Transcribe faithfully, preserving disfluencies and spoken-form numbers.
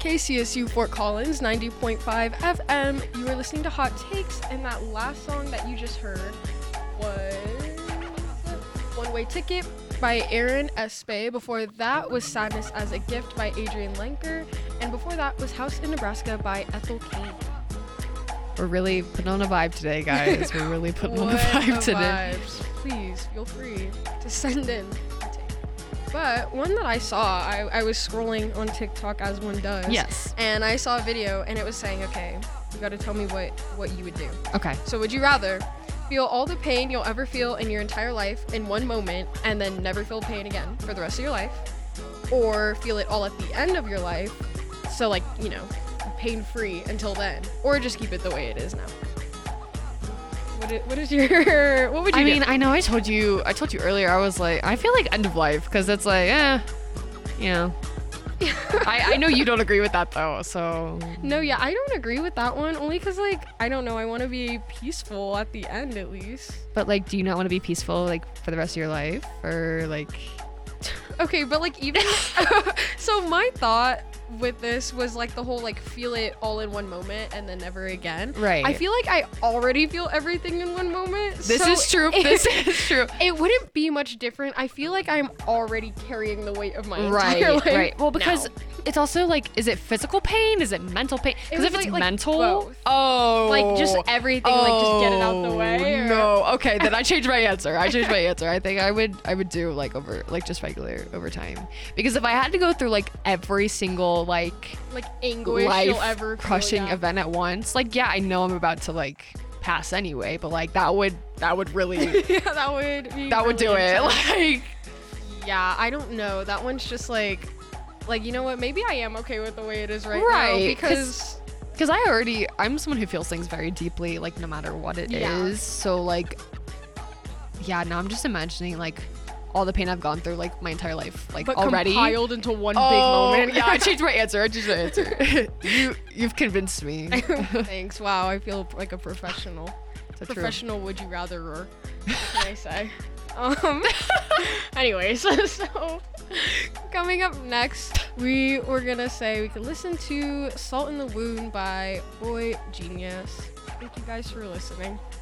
K C S U Fort Collins, ninety point five F M. You are listening to Hot Takes, and that last song that you just heard was One Way Ticket by Aaron Espe. Before that was Sadness as a Gift by Adrian Lenker. And before that was House in Nebraska by Ethel Kane. We're really putting on a vibe today, guys. We're really putting on a vibe today. Vibes. Please feel free to send in. But one that I saw, I, I was scrolling on TikTok as one does. Yes. And I saw a video and it was saying, okay, you got to tell me what, what you would do. Okay. So would you rather feel all the pain you'll ever feel in your entire life in one moment and then never feel pain again for the rest of your life? Or feel it all at the end of your life, so like, you know, pain-free until then? Or just keep it the way it is now? What is, what is your, what would you I do? mean, I know I told you, I told you earlier, I was like, I feel like end of life, because it's like, eh, you know. I, I know you don't agree with that, though, so. No, yeah, I don't agree with that one, only because, like, I don't know, I want to be peaceful at the end, at least. But, like, do you not want to be peaceful, like, for the rest of your life? Or, like. Okay, but, like, even. So, my thought with this was like the whole like feel it all in one moment and then never again. Right. I feel like I already feel everything in one moment. This so is true. It, this is true. It wouldn't be much different. I feel like I'm already carrying the weight of my right, entire life. Right. Well, because now. It's also like, is it physical pain? Is it mental pain? Because if like, it's like mental, both. oh, like just everything, oh, like just get it out the way. Or... No. Okay, then I changed my answer. I changed my answer. I think I would, I would do like over, like just regular overtime. Because if I had to go through like every single like. like anguish life you'll ever feel, crushing yeah. event at once, like yeah I know I'm about to like pass anyway, but like that would that would really yeah that would be that would do really it intense. like yeah I don't know, that one's just like like you know what, maybe I am okay with the way it is right, right now because because I already I'm someone who feels things very deeply, like no matter what it yeah. is, so like yeah now I'm just imagining like all the pain I've gone through like my entire life, like but already compiled into one oh, big moment. yeah I changed my answer I changed my answer you you've convinced me. Thanks. Wow, I feel like a professional. So professional true. Would you rather, or what can I say? Um anyways, so coming up next we were gonna say we could listen to Salt in the Wound by Boy Genius. Thank you guys for listening.